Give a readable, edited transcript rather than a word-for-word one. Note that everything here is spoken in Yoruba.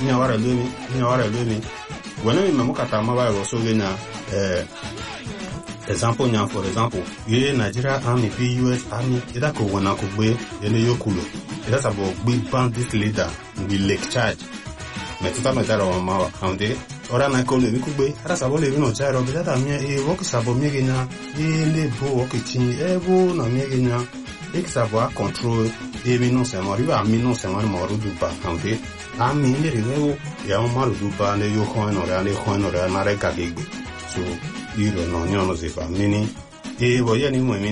nyawara lemi wena mi mamukata mawa roso gena example nya for example ye Nigeria Army be US Army ida ko wana ko gbe ele yokulo ida sabo gbe bandit leader we lake charge me tuta me daro ma hande ora na ko le ku gbe ida sabo le no chairo be da mi e wo ko sabo mi gena ele bo wo ko tin e bo na mi gena e sabo a control e mi no se mo riba mi no se mo ru du ba hande a mi le riwe ya o ma ru du ba le yo ko no ra na re ka gbe so iro no nyono zifa mini e voye ni mo